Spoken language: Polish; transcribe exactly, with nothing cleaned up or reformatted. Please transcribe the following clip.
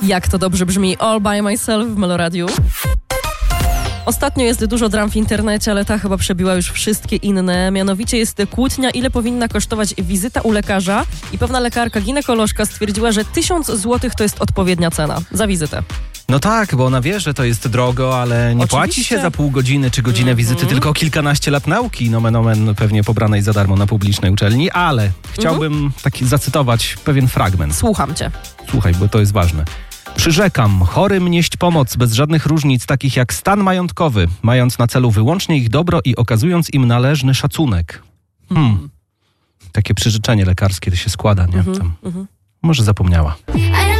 Jak to dobrze brzmi, All By Myself w Meloradiu. Ostatnio jest dużo dram w internecie, ale ta chyba przebiła już wszystkie inne. Mianowicie jest kłótnia, ile powinna kosztować wizyta u lekarza i pewna lekarka ginekolożka stwierdziła, że tysiąc złotych to jest odpowiednia cena za wizytę. No tak, bo ona wie, że to jest drogo, ale nie Oczywiście. płaci się za pół godziny czy godzinę Mm-hmm. wizyty, tylko kilkanaście lat nauki, nomen omen pewnie pobranej za darmo na publicznej uczelni, ale chciałbym mm-hmm. taki zacytować pewien fragment. Słucham cię. Słuchaj, bo to jest ważne. Przyrzekam, chorym nieść pomoc bez żadnych różnic, takich jak stan majątkowy, mając na celu wyłącznie ich dobro i okazując im należny szacunek. Hmm. Takie przyrzeczenie lekarskie to się składa, nie? Mm-hmm. Tam. Mm-hmm. Może zapomniała.